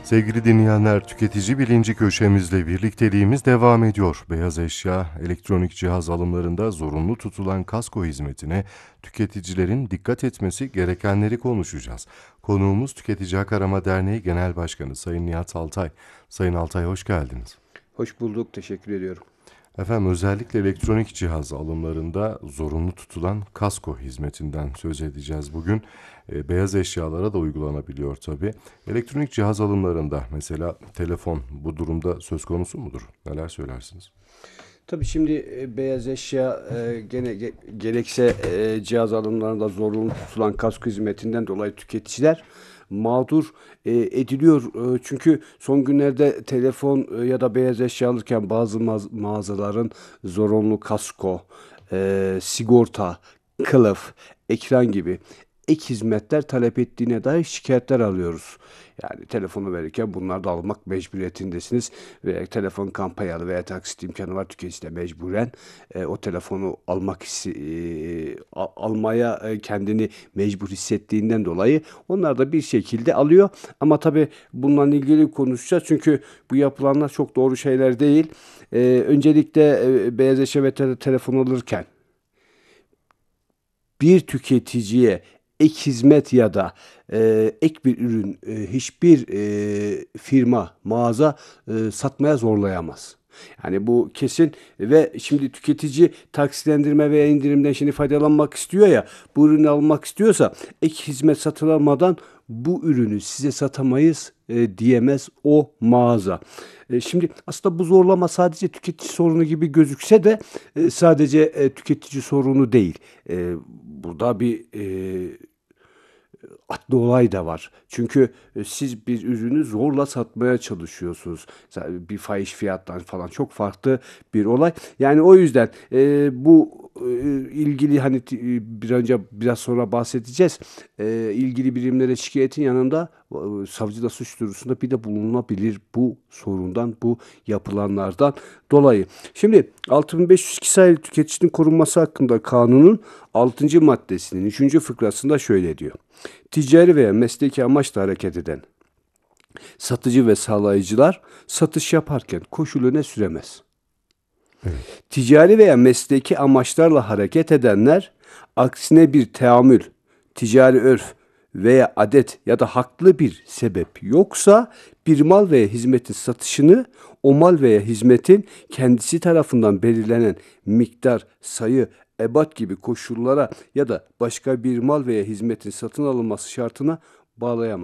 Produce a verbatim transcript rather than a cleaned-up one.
Sevgili dinleyenler, tüketici bilinci köşemizle birlikteliğimiz devam ediyor. Beyaz eşya, elektronik cihaz alımlarında zorunlu tutulan kasko hizmetine tüketicilerin dikkat etmesi gerekenleri konuşacağız. Konuğumuz Tüketici Hak Arama Derneği Genel Başkanı Sayın Nihat Altay. Sayın Altay, hoş geldiniz. Hoş bulduk, teşekkür ediyorum. Efendim, özellikle elektronik cihaz alımlarında zorunlu tutulan kasko hizmetinden söz edeceğiz bugün. E, beyaz eşyalara da uygulanabiliyor tabii. Elektronik cihaz alımlarında mesela telefon bu durumda söz konusu mudur? Neler söylersiniz? Tabii şimdi e, beyaz eşya e, gene ge- gerekse e, cihaz alımlarında zorunlu tutulan kasko hizmetinden dolayı tüketiciler mağdur e, ediliyor. E, çünkü son günlerde telefon e, ya da beyaz eşya alırken bazı mağaz- mağazaların zorunlu kasko, e, sigorta, kılıf, ekran gibi ek hizmetler talep ettiğine dair şikayetler alıyoruz. Yani telefonu verirken bunları da almak mecburiyetindesiniz ve telefon kampanyalı veya taksit imkanı var, tüketici de mecburen e, o telefonu almak hissi- e, a- almaya e, kendini mecbur hissettiğinden dolayı onlar da bir şekilde alıyor. Ama tabii bununla ilgili konuşacağız çünkü bu yapılanlar çok doğru şeyler değil. E, öncelikle e, beyaz eşya ve te- telefon alırken bir tüketiciye ek hizmet ya da e, ek bir ürün e, hiçbir e, firma, mağaza e, satmaya zorlayamaz. Yani bu kesin ve şimdi tüketici taksitlendirme veya indirimden şimdi faydalanmak istiyor ya, bu ürünü almak istiyorsa ek hizmet satılamadan bu ürünü size satamayız e, diyemez o mağaza. E, şimdi aslında bu zorlama sadece tüketici sorunu gibi gözükse de e, sadece e, tüketici sorunu değil. E, burada bir e, adli olay da var. Çünkü e, siz bir ürünü zorla satmaya çalışıyorsunuz. Mesela bir fahiş fiyattan falan çok farklı bir olay. Yani o yüzden e, bu e, ilgili hani t- e, bir önce biraz sonra bahsedeceğiz. E, ilgili birimlere şikayetin yanında e, savcı da suç duyurusunda bir de bulunabilir bu sorundan, bu yapılanlardan dolayı. Şimdi altı bin beş yüz iki sayılı tüketicinin korunması hakkında kanunun altıncı maddesinin üçüncü fıkrasında şöyle diyor. Ticari veya mesleki amaçla hareket eden satıcı ve sağlayıcılar satış yaparken koşul öne süremez. Evet. Ticari veya mesleki amaçlarla hareket edenler aksine bir teamül, ticari örf veya adet ya da haklı bir sebep yoksa bir mal veya hizmetin satışını o mal veya hizmetin kendisi tarafından belirlenen miktar, sayı, ebat gibi koşullara ya da başka bir mal veya hizmetin satın alınması şartına bağlayamaz.